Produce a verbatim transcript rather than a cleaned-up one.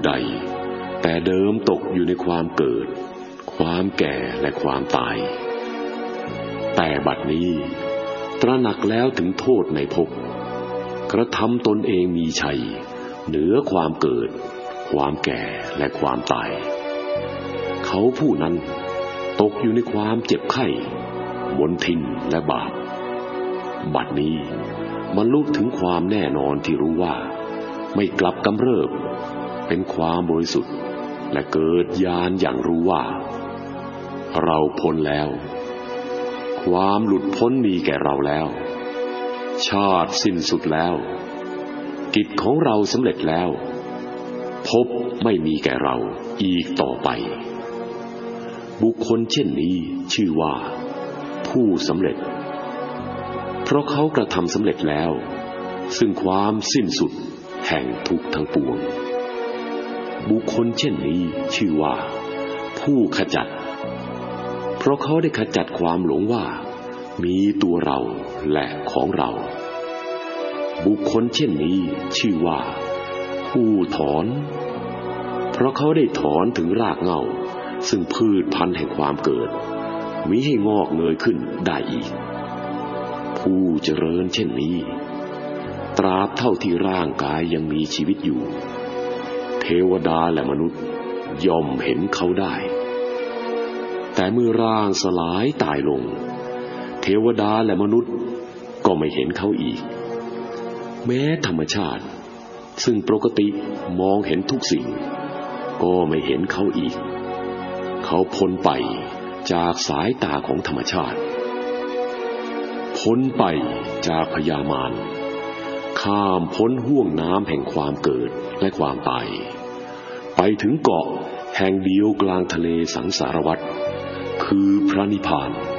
ใดแต่เดิมตกอยู่ในความเกิดความแก่และความตายแต่บัดนี้ตระหนักแล้วถึงโทษในภพกระทำตนเองมีชัยเหนือความเกิดความแก่และความตายเขาผู้นั้นตกอยู่ในความเจ็บไข้มนทินและบาปบัดนี้บรรลุถึงความแน่นอนที่รู้ว่าไม่กลับกำเริบเป็นความบริสุทธิ์และเกิดญาณอย่างรู้ว่าเราพ้นแล้วความหลุดพ้นมีแก่เราแล้วชาติสิ้นสุดแล้วกิจของเราสำเร็จแล้วภพไม่มีแก่เราอีกต่อไปบุคคลเช่นนี้ชื่อว่าผู้สำเร็จเพราะเขากระทำสำเร็จแล้วซึ่งความสิ้นสุดแห่งทุกข์ทั้งปวงบุคคลเช่นนี้ชื่อว่าผู้ขจัดเพราะเขาได้ขจัดความหลงว่ามีตัวเราและของเราบุคคลเช่นนี้ชื่อว่าผู้ถอนเพราะเขาได้ถอนถึงรากเหง้าซึ่งพืชพันธุ์แห่งความเกิดมิให้งอกเงยขึ้นได้อีกผู้เจริญเช่นนี้ตราบเท่าที่ร่างกายยังมีชีวิตอยู่เทวดาและมนุษย์ย่อมเห็นเขาได้แต่เมื่อร่างสลายตายลงเทวดาและมนุษย์ก็ไม่เห็นเขาอีกแม้ธรรมชาติซึ่งปกติมองเห็นทุกสิ่งก็ไม่เห็นเขาอีกเขาพ้นไปจากสายตาของธรรมชาติพ้นไปจากพยามารข้ามพ้นห่วงน้ำแห่งความเกิดและความตายไปถึงเกาะแห่งเดียวกลางทะเลสังสารวัฏคือพระนิพพาน